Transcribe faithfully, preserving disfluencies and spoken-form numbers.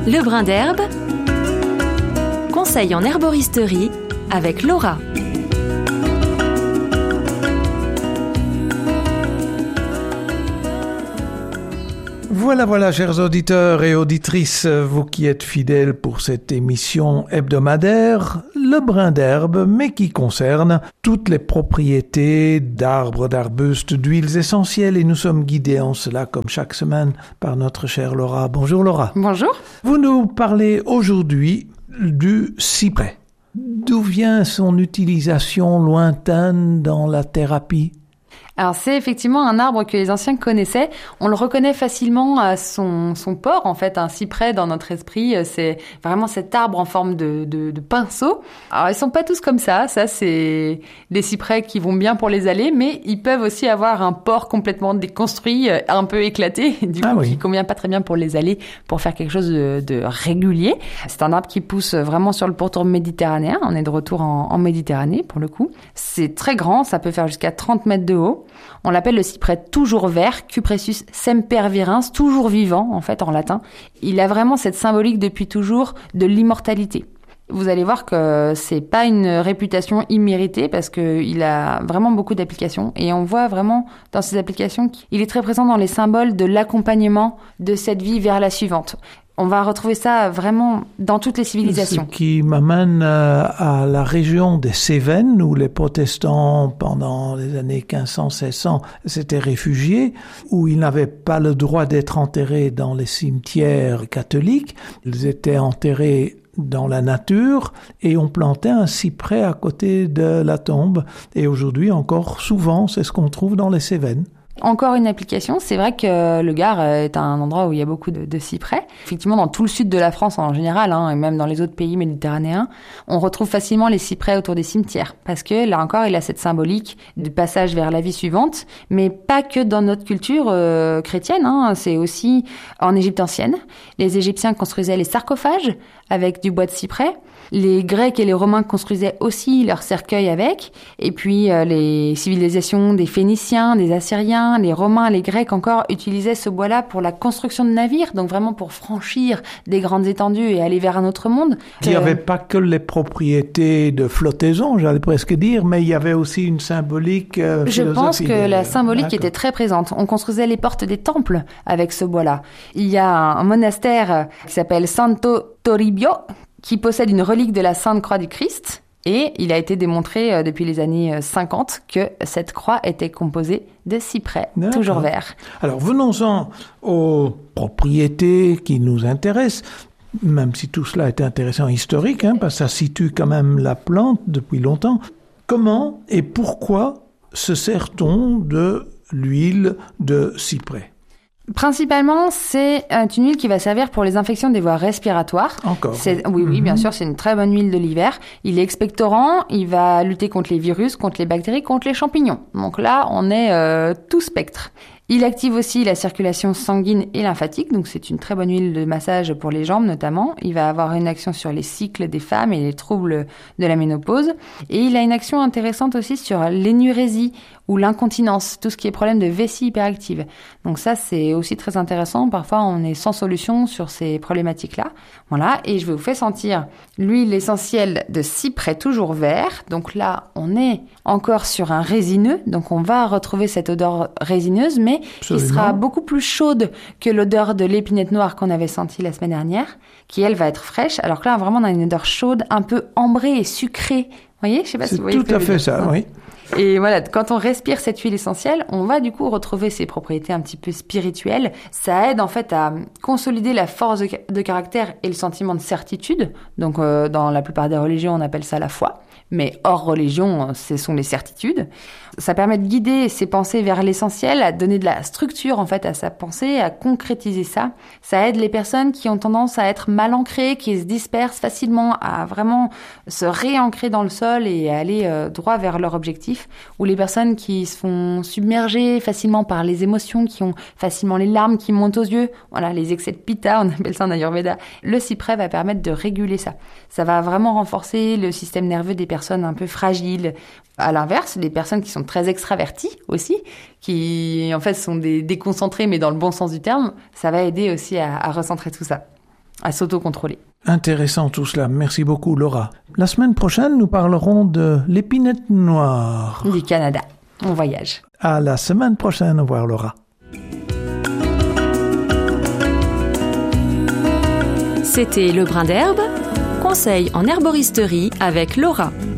Le brin d'herbe, conseil en herboristerie avec Laura. Voilà, voilà, chers auditeurs et auditrices, vous qui êtes fidèles pour cette émission hebdomadaire, le brin d'herbe, mais qui concerne toutes les propriétés d'arbres, d'arbustes, d'huiles essentielles. Et nous sommes guidés en cela, comme chaque semaine, par notre chère Laura. Bonjour Laura. Bonjour. Vous nous parlez aujourd'hui du cyprès. D'où vient son utilisation lointaine dans la thérapie ? Alors c'est effectivement un arbre que les anciens connaissaient. On le reconnaît facilement à son, son port, en fait, un cyprès dans notre esprit. C'est vraiment cet arbre en forme de, de, de pinceau. Alors ils sont pas tous comme ça. Ça, c'est des cyprès qui vont bien pour les allées, mais ils peuvent aussi avoir un port complètement déconstruit, un peu éclaté, du coup, ah oui. qui convient pas très bien pour les allées, pour faire quelque chose de, de régulier. C'est un arbre qui pousse vraiment sur le pourtour méditerranéen. On est de retour en, en Méditerranée, pour le coup. C'est très grand. Ça peut faire jusqu'à trente mètres de haut. On l'appelle le cyprès toujours vert, Cupressus sempervirens, toujours vivant, en fait, en latin. Il a vraiment cette symbolique depuis toujours de l'immortalité. Vous allez voir que c'est pas une réputation imméritée parce que il a vraiment beaucoup d'applications et on voit vraiment dans ces applications qu'il est très présent dans les symboles de l'accompagnement de cette vie vers la suivante. On va retrouver ça vraiment dans toutes les civilisations. Ce qui m'amène à la région des Cévennes, où les protestants, pendant les années quinze cents seize cents, s'étaient réfugiés, où ils n'avaient pas le droit d'être enterrés dans les cimetières catholiques. Ils étaient enterrés dans la nature et on plantait un cyprès à côté de la tombe. Et aujourd'hui, encore souvent, c'est ce qu'on trouve dans les Cévennes. Encore une application, c'est vrai que le Gard est un endroit où il y a beaucoup de, de cyprès. Effectivement, dans tout le sud de la France en général, hein, et même dans les autres pays méditerranéens, on retrouve facilement les cyprès autour des cimetières. Parce que, là encore, il a cette symbolique du passage vers la vie suivante, mais pas que dans notre culture euh, chrétienne, hein, c'est aussi en Égypte ancienne. Les Égyptiens construisaient les sarcophages avec du bois de cyprès. Les Grecs et les Romains construisaient aussi leurs cercueils avec. Et puis, euh, les civilisations des Phéniciens, des Assyriens, les Romains, les Grecs encore utilisaient ce bois-là pour la construction de navires, donc vraiment pour franchir des grandes étendues et aller vers un autre monde. Il n'y avait pas que les propriétés de flottaison, j'allais presque dire, mais il y avait aussi une symbolique euh, Je pense que de... la symbolique D'accord. était très présente. On construisait les portes des temples avec ce bois-là. Il y a un monastère qui s'appelle Santo Toribio, qui possède une relique de la Sainte Croix du Christ. Et il a été démontré euh, depuis les années cinquante que cette croix était composée de cyprès, D'accord. toujours vert. Alors venons-en aux propriétés qui nous intéressent, même si tout cela est intéressant historique, hein, parce que ça situe quand même la plante depuis longtemps. Comment et pourquoi se sert-on de l'huile de cyprès ? Principalement, c'est une huile qui va servir pour les infections des voies respiratoires. Encore. C'est, oui, oui, mm-hmm. bien sûr, c'est une très bonne huile de l'hiver. Il est expectorant, il va lutter contre les virus, contre les bactéries, contre les champignons. Donc là, on est euh, tout spectre. Il active aussi la circulation sanguine et lymphatique, donc c'est une très bonne huile de massage pour les jambes notamment. Il va avoir une action sur les cycles des femmes et les troubles de la ménopause. Et il a une action intéressante aussi sur l'énurésie ou l'incontinence, tout ce qui est problème de vessie hyperactive. Donc ça, c'est aussi très intéressant. Parfois, on est sans solution sur ces problématiques-là. Voilà, et je vais vous faire sentir l'huile essentielle de cyprès toujours vert. Donc là, on est encore sur un résineux, donc on va retrouver cette odeur résineuse, mais Absolument. Qui sera beaucoup plus chaude que l'odeur de l'épinette noire qu'on avait sentie la semaine dernière, qui elle va être fraîche, alors que là vraiment on a une odeur chaude, un peu ambrée et sucrée. Vous voyez, je sais pas C'est si vous voyez. C'est tout à fait ça, dire. oui. Et voilà, quand on respire cette huile essentielle, on va du coup retrouver ses propriétés un petit peu spirituelles. Ça aide en fait à consolider la force de, de caractère et le sentiment de certitude. Donc euh, dans la plupart des religions, on appelle ça la foi. Mais hors religion, ce sont les certitudes. Ça permet de guider ses pensées vers l'essentiel, à donner de la structure en fait à sa pensée, à concrétiser ça. Ça aide les personnes qui ont tendance à être mal ancrées, qui se dispersent facilement, à vraiment se réancrer dans le sol et à aller euh, droit vers leur objectif. Ou les personnes qui se font submerger facilement par les émotions, qui ont facilement les larmes qui montent aux yeux. Voilà, les excès de pitta, on appelle ça en Ayurveda. Le cyprès va permettre de réguler ça. Ça va vraiment renforcer le système nerveux des personnes un peu fragiles. À l'inverse, les personnes qui sont très extraverties aussi, qui en fait sont des déconcentrés mais dans le bon sens du terme, ça va aider aussi à, à recentrer tout ça. à s'autocontrôler. Intéressant tout cela. Merci beaucoup, Laura. La semaine prochaine, nous parlerons de l'épinette noire. Du Canada. On voyage. À la semaine prochaine. Au revoir, Laura. C'était Le Brin d'Herbe, conseil en herboristerie avec Laura.